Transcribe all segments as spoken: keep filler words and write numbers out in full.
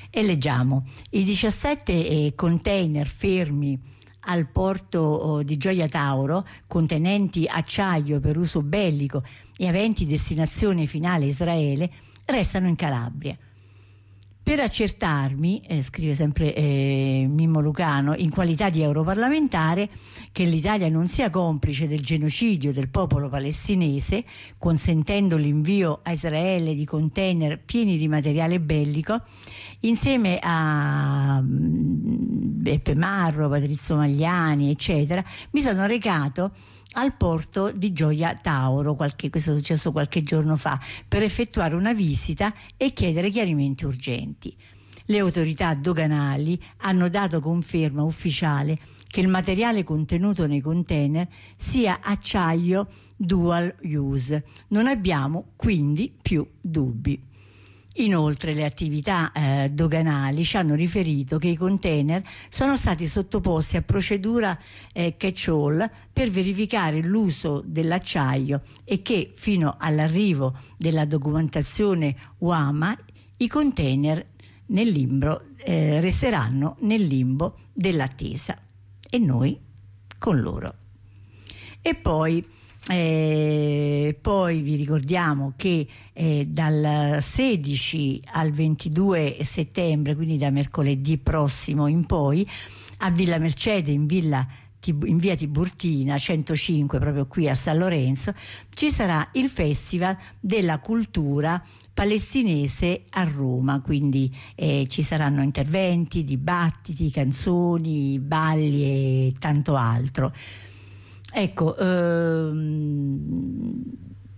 e leggiamo: i diciassette eh, container fermi al porto oh, di Gioia Tauro, contenenti acciaio per uso bellico e aventi destinazione finale Israele, restano in Calabria. Per accertarmi, eh, scrive sempre eh, Mimmo Lucano, in qualità di europarlamentare, che l'Italia non sia complice del genocidio del popolo palestinese, consentendo l'invio a Israele di container pieni di materiale bellico, insieme a Beppe Marro, Patrizio Magliani, eccetera, mi sono recato al porto di Gioia Tauro, qualche, questo è successo qualche giorno fa, per effettuare una visita e chiedere chiarimenti urgenti. Le autorità doganali hanno dato conferma ufficiale che il materiale contenuto nei container sia acciaio dual use. Non abbiamo quindi più dubbi. Inoltre le attività eh, doganali ci hanno riferito che i container sono stati sottoposti a procedura eh, catch-all per verificare l'uso dell'acciaio e che fino all'arrivo della documentazione U A M A i container nel limbo eh, resteranno nel limbo dell'attesa e noi con loro. E poi Eh, poi vi ricordiamo che eh, dal sedici al ventidue settembre, quindi da mercoledì prossimo in poi, a Villa Mercede in, Villa, in via Tiburtina centocinque, proprio qui a San Lorenzo, ci sarà il Festival della Cultura Palestinese a Roma, quindi eh, ci saranno interventi, dibattiti, canzoni, balli e tanto altro. Ecco, ehm,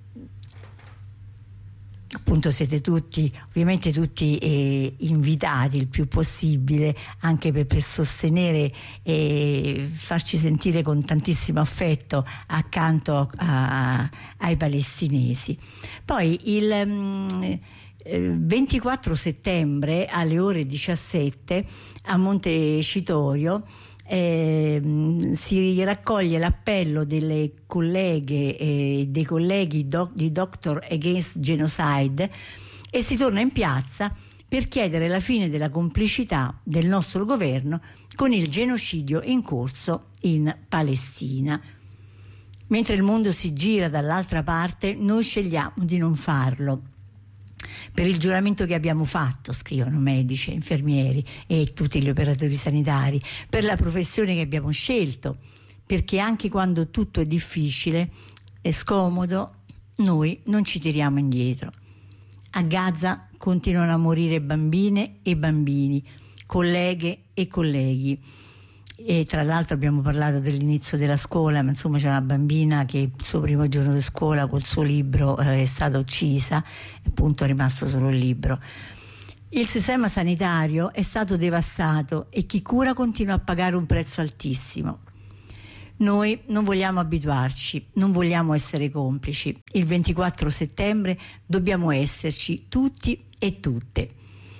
appunto siete tutti, ovviamente tutti eh, invitati il più possibile, anche per, per sostenere e farci sentire con tantissimo affetto accanto a, ai palestinesi. Poi il um, ventiquattro settembre alle ore diciassette a Montecitorio Eh, si raccoglie l'appello delle colleghe e eh, dei colleghi doc, di Doctor Against Genocide e si torna in piazza per chiedere la fine della complicità del nostro governo con il genocidio in corso in Palestina. Mentre il mondo si gira dall'altra parte, noi scegliamo di non farlo. Per il giuramento che abbiamo fatto, scrivono medici, infermieri e tutti gli operatori sanitari, per la professione che abbiamo scelto, perché anche quando tutto è difficile e scomodo, noi non ci tiriamo indietro. A Gaza continuano a morire bambine e bambini, colleghe e colleghi. E tra l'altro abbiamo parlato dell'inizio della scuola, ma insomma c'è una bambina che il suo primo giorno di scuola col suo libro eh, è stata uccisa, appunto è rimasto solo il libro. Il sistema sanitario è stato devastato e chi cura continua a pagare un prezzo altissimo. Noi non vogliamo abituarci, non vogliamo essere complici. Il ventiquattro settembre dobbiamo esserci tutti e tutte.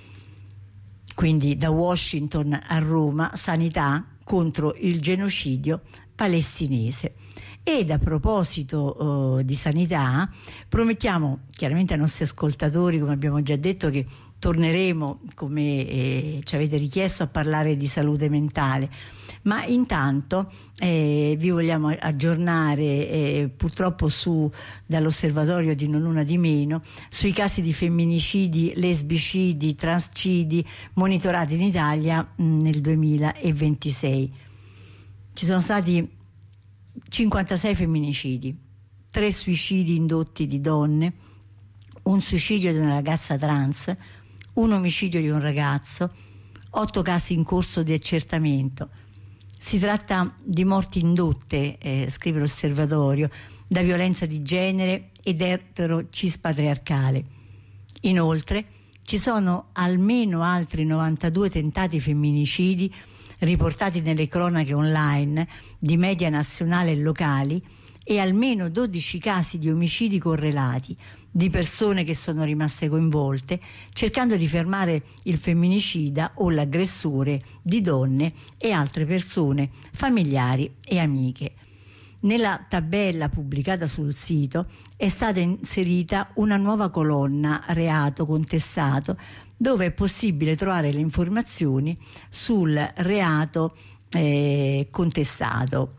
Quindi da Washington a Roma, sanità contro il genocidio palestinese. Ed a proposito uh, di sanità, promettiamo chiaramente ai nostri ascoltatori, come abbiamo già detto, che torneremo, come eh, ci avete richiesto, a parlare di salute mentale, ma intanto eh, vi vogliamo aggiornare eh, purtroppo su dall'osservatorio di Non Una di Meno sui casi di femminicidi, lesbicidi, transcidi monitorati in Italia mh, nel duemilaventisei. Ci sono stati cinquantasei femminicidi, tre suicidi indotti di donne, un suicidio di una ragazza trans, un omicidio di un ragazzo, otto casi in corso di accertamento. Si tratta di morti indotte, eh, scrive l'osservatorio, da violenza di genere ed etero-cispatriarcale. Inoltre ci sono almeno altri novantadue tentati femminicidi riportati nelle cronache online di media nazionali e locali e almeno dodici casi di omicidi correlati di persone che sono rimaste coinvolte cercando di fermare il femminicida o l'aggressore di donne e altre persone familiari e amiche. Nella tabella pubblicata sul sito è stata inserita una nuova colonna reato contestato, dove è possibile trovare le informazioni sul reato eh, contestato.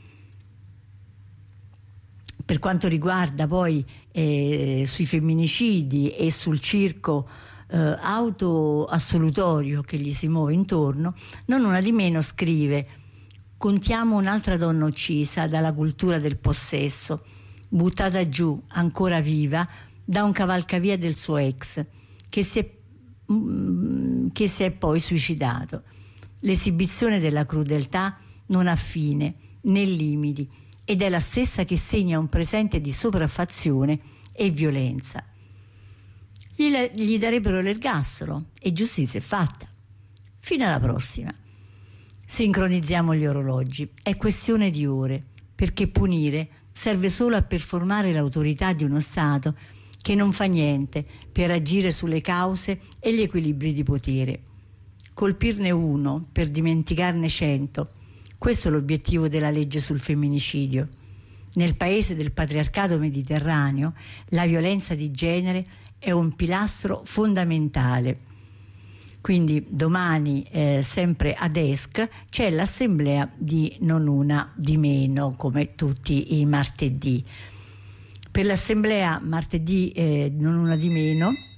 Per quanto riguarda poi eh, sui femminicidi e sul circo eh, autoassolutorio che gli si muove intorno, Non Una di Meno scrive: contiamo un'altra donna uccisa dalla cultura del possesso, buttata giù, ancora viva, da un cavalcavia del suo ex, che si è, mm, che si è poi suicidato. L'esibizione della crudeltà non ha fine né limiti, ed è la stessa che segna un presente di sopraffazione e violenza. Gli, gli darebbero l'ergastolo e giustizia è fatta. Fino alla prossima. Sincronizziamo gli orologi, è questione di ore, perché punire serve solo a performare l'autorità di uno Stato che non fa niente per agire sulle cause e gli equilibri di potere. Colpirne uno per dimenticarne cento. Questo è l'obiettivo della legge sul femminicidio. Nel paese del patriarcato mediterraneo la violenza di genere è un pilastro fondamentale. Quindi domani, eh, sempre ad Esc, c'è l'assemblea di Non Una di Meno, come tutti i martedì. Per l'assemblea martedì eh, Non Una di Meno